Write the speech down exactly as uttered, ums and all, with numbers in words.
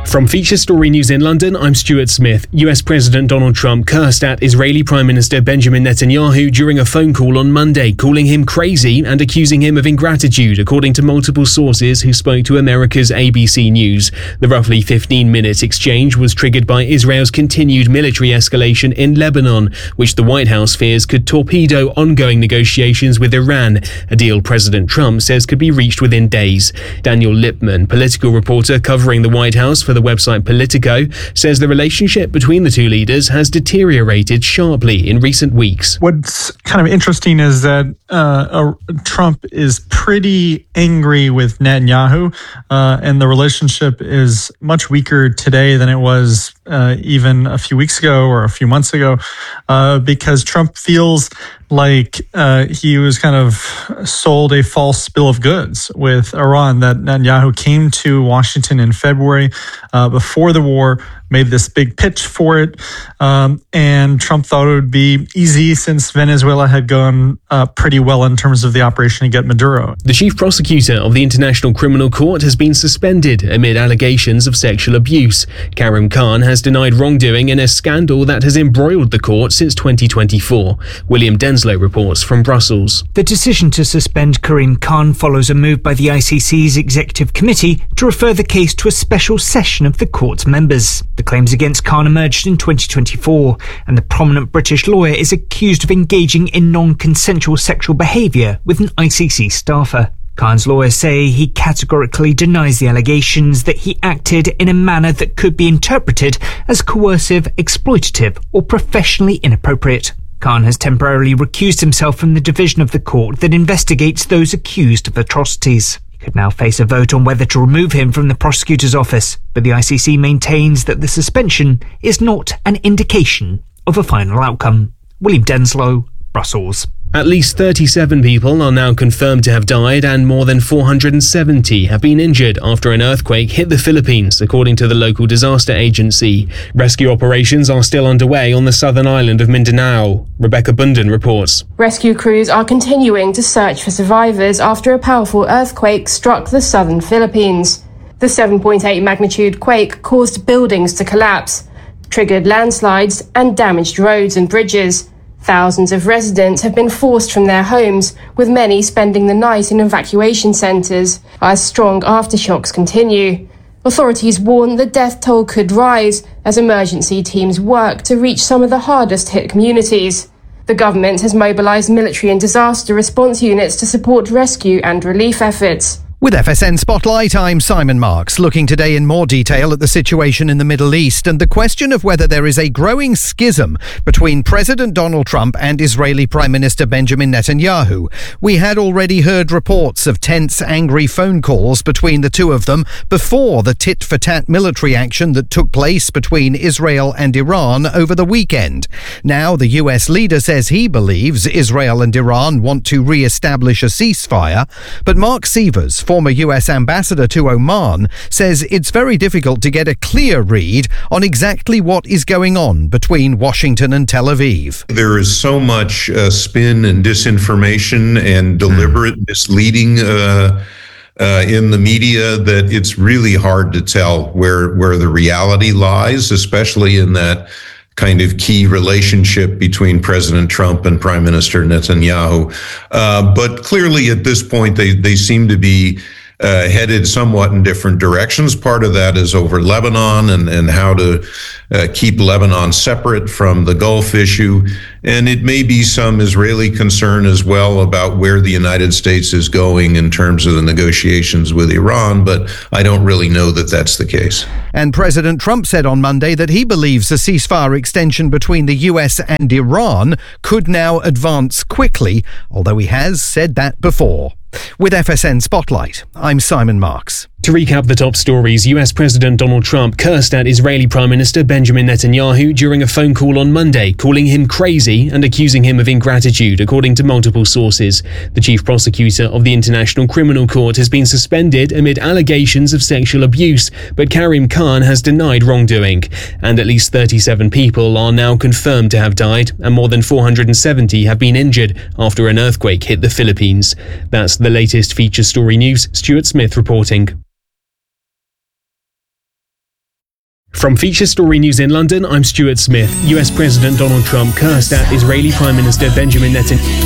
From Feature Story News in London, I'm Stuart Smith. U S President Donald Trump cursed at Israeli Prime Minister Benjamin Netanyahu during a phone call on Monday, calling him crazy and accusing him of ingratitude, according to multiple sources who spoke to America's A B C News. The roughly fifteen-minute exchange was triggered by Israel's continued military escalation in Lebanon, which the White House fears could torpedo ongoing negotiations with Iran, a deal President Trump says could be reached within days. Daniel Lippman, political reporter covering the White House for the website Politico, says the relationship between the two leaders has deteriorated sharply in recent weeks. What's kind of interesting is that uh, uh, Trump is pretty angry with Netanyahu, uh, and the relationship is much weaker today than it was uh, even a few weeks ago or a few months ago, uh, because Trump feels like uh, he was kind of sold a false bill of goods with Iran, that Netanyahu came to Washington in February uh, before the war, made this big pitch for it, um, and Trump thought it would be easy since Venezuela had gone uh, pretty well in terms of the operation to get Maduro. The chief prosecutor of the International Criminal Court has been suspended amid allegations of sexual abuse. Karim Khan has denied wrongdoing in a scandal that has embroiled the court since twenty twenty-four. William Denslow reports from Brussels. The decision to suspend Karim Khan follows a move by the I C C's Executive Committee to refer the case to a special session of the court's members. The claims against Khan emerged in twenty twenty-four, and the prominent British lawyer is accused of engaging in non-consensual sexual behaviour with an I C C staffer. Khan's lawyers say he categorically denies the allegations that he acted in a manner that could be interpreted as coercive, exploitative, or professionally inappropriate. Khan has temporarily recused himself from the division of the court that investigates those accused of atrocities. He could now face a vote on whether to remove him from the prosecutor's office, but the I C C maintains that the suspension is not an indication of a final outcome. William Denslow, Brussels. At least thirty-seven people are now confirmed to have died and more than four hundred seventy have been injured after an earthquake hit the Philippines, according to the local disaster agency. Rescue operations are still underway on the southern island of Mindanao. Rebecca Bunden reports. Rescue crews are continuing to search for survivors after a powerful earthquake struck the southern Philippines. The seven point eight magnitude quake caused buildings to collapse, triggered landslides, and damaged roads and bridges. Thousands of residents have been forced from their homes, with many spending the night in evacuation centres as strong aftershocks continue. Authorities warn the death toll could rise as emergency teams work to reach some of the hardest hit communities. The government has mobilised military and disaster response units to support rescue and relief efforts. With F S N Spotlight, I'm Simon Marks, looking today in more detail at the situation in the Middle East and the question of whether there is a growing schism between President Donald Trump and Israeli Prime Minister Benjamin Netanyahu. We had already heard reports of tense, angry phone calls between the two of them before the tit-for-tat military action that took place between Israel and Iran over the weekend. Now the U S leader says he believes Israel and Iran want to re-establish a ceasefire, but Mark Sievers, former U S ambassador to Oman, says it's very difficult to get a clear read on exactly what is going on between Washington and Tel Aviv. There is so much uh, spin and disinformation and deliberate mm. misleading uh, uh, in the media that it's really hard to tell where, where the reality lies, especially in that kind of key relationship between President Trump and Prime Minister Netanyahu. Uh, but clearly at this point, they, they seem to be uh, headed somewhat in different directions. Part of that is over Lebanon and, and how to uh, keep Lebanon separate from the Gulf issue. And it may be some Israeli concern as well about where the United States is going in terms of the negotiations with Iran, but I don't really know that that's the case. And President Trump said on Monday that he believes a ceasefire extension between the U S and Iran could now advance quickly, although he has said that before. With F S N Spotlight, I'm Simon Marks. To recap the top stories, U S President Donald Trump cursed at Israeli Prime Minister Benjamin Netanyahu during a phone call on Monday, calling him crazy and accusing him of ingratitude, according to multiple sources. The chief prosecutor of the International Criminal Court has been suspended amid allegations of sexual abuse, but Karim Khan has denied wrongdoing. And at least thirty-seven people are now confirmed to have died, and more than four hundred seventy have been injured after an earthquake hit the Philippines. That's the latest Feature Story News. Stuart Smith reporting. From Feature Story News in London, I'm Stuart Smith. U S President Donald Trump cursed at Israeli Prime Minister Benjamin Netanyahu.